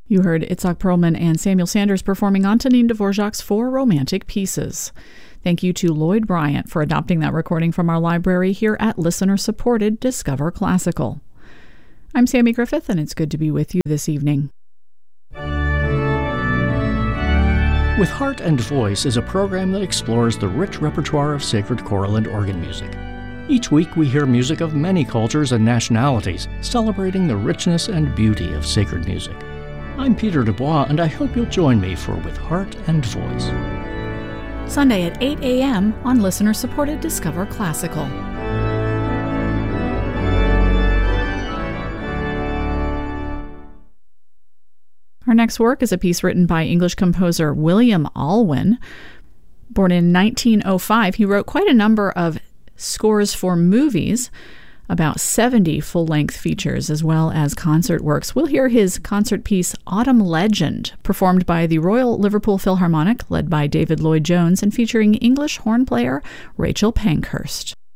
You heard Itzhak Perlman and Samuel Sanders performing Antonin Dvorak's 4 Romantic Pieces. Thank you to Lloyd Bryant for adopting that recording from our library here at listener-supported Discover Classical. I'm Sammy Griffith, and it's good to be with you this evening. With Heart and Voice is a program that explores the rich repertoire of sacred choral and organ music. Each week we hear music of many cultures and nationalities, celebrating the richness and beauty of sacred music. I'm Peter Dubois, and I hope you'll join me for With Heart and Voice. Sunday at 8 a.m. on listener-supported Discover Classical. Our next work is a piece written by English composer William Alwyn. Born in 1905, he wrote quite a number of scores for movies, about 70 full-length features, as well as concert works. We'll hear his concert piece, Autumn Legend, performed by the Royal Liverpool Philharmonic, led by David Lloyd-Jones, and featuring English horn player Rachel Pankhurst.